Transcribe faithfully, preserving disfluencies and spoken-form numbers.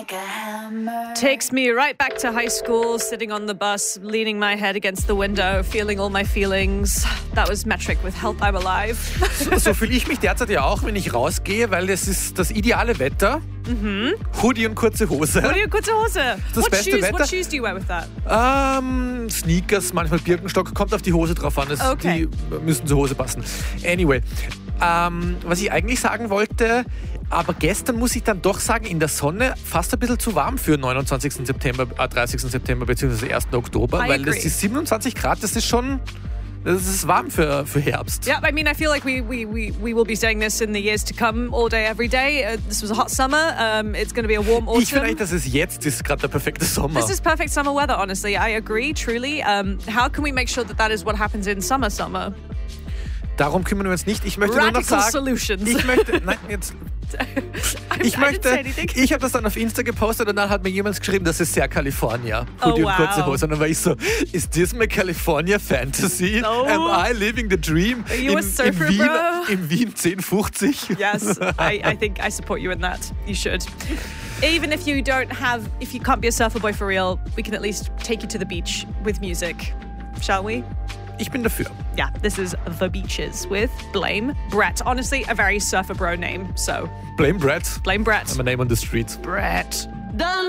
Takes me right back to high school, sitting on the bus, leaning my head against the window, feeling all my feelings. That was Metric with Help I'm Alive. So, so fühle ich mich derzeit ja auch, wenn ich rausgehe, weil es ist das ideale Wetter. Mhm. Hoodie und kurze Hose. Hoodie und kurze Hose. Das What beste shoes, Wetter. what shoes do you wear with that? Ähm, Sneakers, manchmal Birkenstock, kommt auf die Hose drauf an. Es, Okay. Die müssen zur Hose passen. Anyway, ähm, was ich eigentlich sagen wollte, aber gestern muss ich dann doch sagen, in der Sonne fast ein bisschen zu warm für neunundzwanzigsten September, äh, dreißigsten September bzw. ersten Oktober, I weil agree. das ist siebenundzwanzig Grad, das ist schon... Das ist warm für, für Herbst. Yeah, I mean, I feel like we, we, we, we will be saying this in the years to come, all day, every day. Uh, this was a hot summer. Um, it's going to be a warm autumn. Ich finde eigentlich, dass es jetzt ist gerade der perfekte Sommer. This is perfect summer weather, honestly. I agree, truly. Um, how can we make sure that that is what happens in summer, summer? Darum kümmern wir uns nicht. Ich möchte Radical nur noch sagen, solutions. ich möchte, nein, jetzt, ich I möchte, didn't say anything. ich habe das dann auf Insta gepostet und dann hat mir jemand geschrieben, das ist sehr California. Hoodie Oh, und kurze wow. Hose. Und dann war ich so, is this my California fantasy? Oh. Am I living the dream? Are you a in, surfer, in Wien, bro? in Wien zehn fünfzig? Yes, I, I think I support you in that. You should. Even if you don't have, if you can't be a surfer boy for real, we can at least take you to the beach with music. Shall we? Ich bin dafür. Yeah, this is The Beaches with Blame Brett. Honestly, a very surfer bro name. So, Blame Brett. Blame Brett. My name on the street. Brett. Done